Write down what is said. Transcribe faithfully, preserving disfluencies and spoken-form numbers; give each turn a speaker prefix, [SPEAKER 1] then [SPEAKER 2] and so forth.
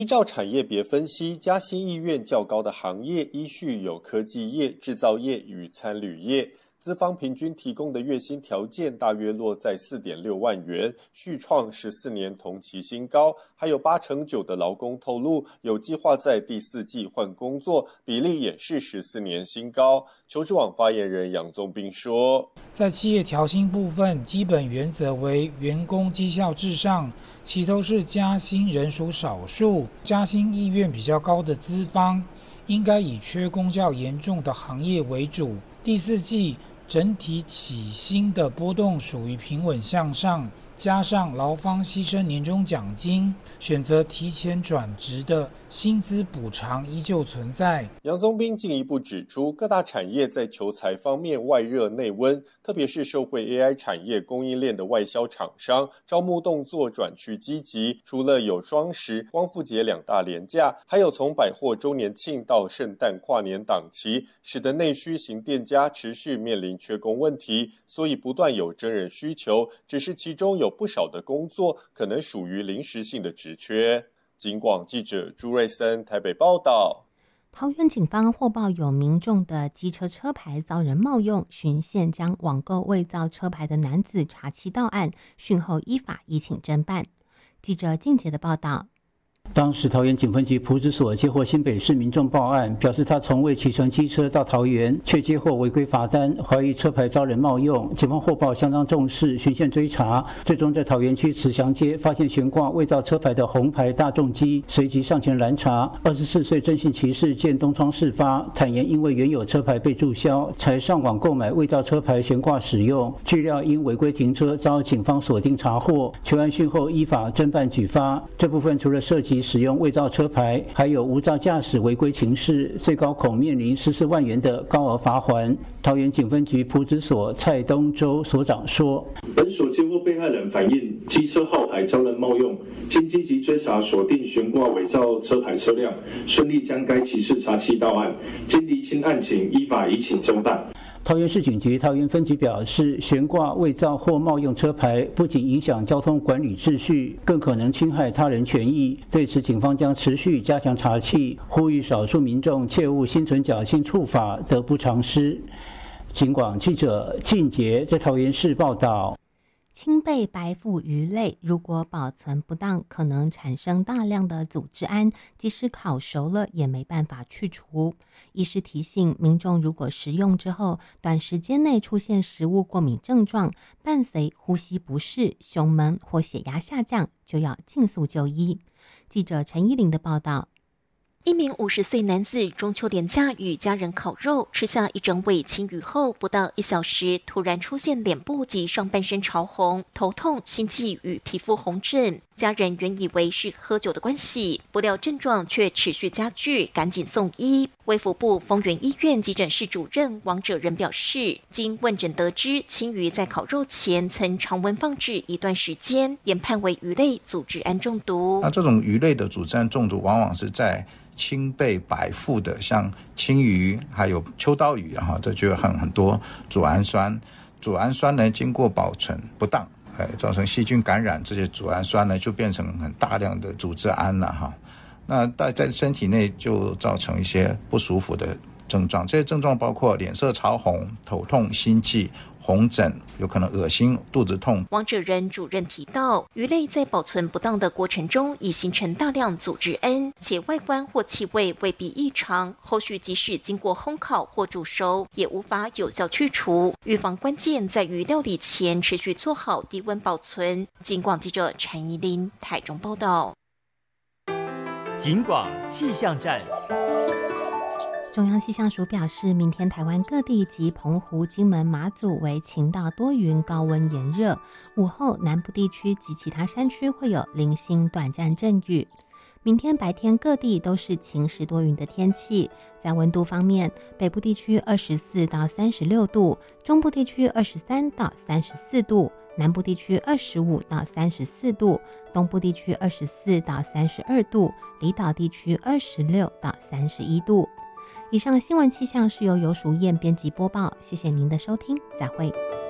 [SPEAKER 1] 依照产业别分析，加薪意愿较高的行业依序有科技业、制造业与餐旅业。资方平均提供的月薪条件大约落在 四点六万元，续创十四年同期新高。还有八成九的劳工透露有计划在第四季换工作，比例也是十四年新高。求职网发言人杨宗斌说，
[SPEAKER 2] 在企业调薪部分，基本原则为员工绩效至上，其都是加薪人属少数，加薪意愿比较高的资方应该以缺工较严重的行业为主。第四季整体起薪的波动属于平稳向上，加上劳方牺牲年终奖金，选择提前转职的薪资补偿依旧存在。
[SPEAKER 1] 杨宗斌进一步指出，各大产业在求才方面外热内温，特别是受惠 A I 产业供应链的外销厂商，招募动作转趋积极。除了有双十、光复节两大连假，还有从百货周年庆到圣诞跨年档期，使得内需型店家持续面临缺工问题，所以不断有真人需求，只是其中有不少的工作可能属于临时性的职缺。警广记者朱瑞森台北报道。
[SPEAKER 3] 桃园警方获报有民众的机车车牌遭人冒用，循线将网购伪造车牌的男子查缉到案，讯后依法移请侦办。记者静杰的报道。
[SPEAKER 4] 当时桃园警分局埔子所接获新北市民众报案，表示他从未骑乘机车到桃园，却接获违规罚单，怀疑车牌遭人冒用。警方获报相当重视，循线追查，最终在桃园区慈祥街发现悬挂伪造车牌的红牌大众机，随即上前拦查。二十四岁郑姓骑士见东窗事发，坦言因为原有车牌被注销，才上网购买伪造车牌悬挂使用。据料因违规停车遭警方锁定查获，求案讯后依法侦办举发。这部分除了涉及使用伪造车牌，还有无照驾驶违规情事，最高恐面临十四万元的高额罚锾。桃园警分局埔子所蔡东洲所长说，
[SPEAKER 5] 本所接获被害人反映机车号牌遭人冒用，经积极追查锁定悬挂伪造车牌车辆，顺利将该骑士查缉到案，经厘清案情，依法移请侦办。
[SPEAKER 4] 桃园市警局桃园分局表示，悬挂伪造或冒用车牌不仅影响交通管理秩序，更可能侵害他人权益。对此，警方将持续加强查缉，呼吁少数民众切勿心存侥幸触法，得不偿失。警广记者靳杰在桃园市报道。
[SPEAKER 3] 青贝白腹鱼类如果保存不当，可能产生大量的组织胺，即使烤熟了也没办法去除。医师提醒民众，如果食用之后短时间内出现食物过敏症状，伴随呼吸不适、胸闷或血压下降，就要尽速就医。记者陈依玲的报道。
[SPEAKER 6] 一名五十岁男子中秋连假与家人烤肉，吃下一整尾青鱼后，不到一小时，突然出现脸部及上半身潮红、头痛、心悸与皮肤红疹。家人原以为是喝酒的关系，不料症状却持续加剧，赶紧送医。卫福部丰原医院急诊室主任王者仁表示，经问诊得知，青鱼在烤肉前曾常温放置一段时间，研判为鱼类组织胺中毒。
[SPEAKER 7] 那这种鱼类的组织胺中毒，往往是在青背白腹的，像青鱼还有秋刀鱼，然后这就有很很多组氨酸。组氨酸呢，经过保存不当，哎，造成细菌感染，这些组氨酸呢就变成很大量的组织胺了哈。那在身体内就造成一些不舒服的症状，这些症状包括脸色潮红、头痛、心悸、红疹，有可能恶心、肚子痛。
[SPEAKER 6] 王者仁主任提到，鱼类在保存不当的过程中，已形成大量组织胺，且外观或气味未必异常，后续即使经过烘烤或煮熟，也无法有效去除。预防关键在于料理前持续做好低温保存。警广记者陈怡琳台中报道。
[SPEAKER 8] 警广气象站。
[SPEAKER 3] 中央气象署表示，明天台湾各地及澎湖、金门、马祖为晴到多云，高温炎热。午后南部地区及其他山区会有零星短暂阵雨。明天白天各地都是晴时多云的天气。在温度方面，北部地区二十四到三十六度，中部地区二十三到三十四度，南部地区二十五到三十四度，东部地区二十四到三十二度，离岛地区二十六到三十一度。以上新闻气象是由游淑燕编辑播报，谢谢您的收听，再会。